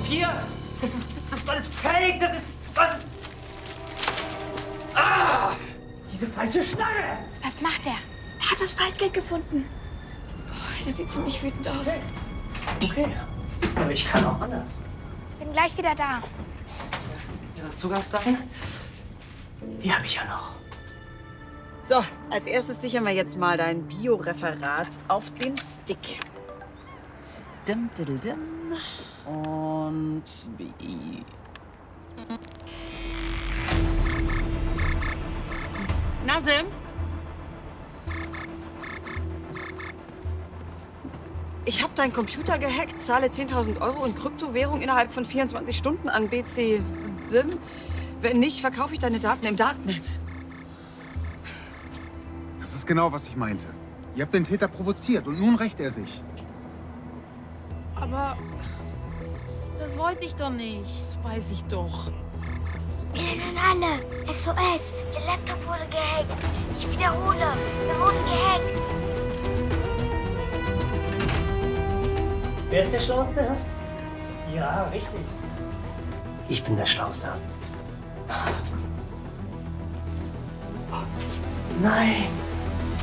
Papier. Das ist alles fake. Das ist... Was ist... Ah! Diese falsche Schlange. Was macht er? Er hat das Falschgeld gefunden. Er sieht ziemlich wütend aus. Okay. Aber ich kann auch anders. Bin gleich wieder da. Ihre Zugangsdaten? Die habe ich ja noch. So, als erstes sichern wir jetzt mal dein Bio-Referat auf dem Stick. Dim, diddle, dim. Und... Nazim? Ich habe deinen Computer gehackt, zahle 10.000 € in Kryptowährung innerhalb von 24 Stunden an BC Bim. Wenn nicht, verkaufe ich deine Daten im Darknet. Das ist genau, was ich meinte. Ihr habt den Täter provoziert und nun rächt er sich. Aber das wollte ich doch nicht. Das weiß ich doch. Wir rennen alle. SOS. Der Laptop wurde gehackt. Ich wiederhole. Wir wurden gehackt. Wer ist der Schlauste? Ja, richtig. Ich bin der Schlauste. Nein.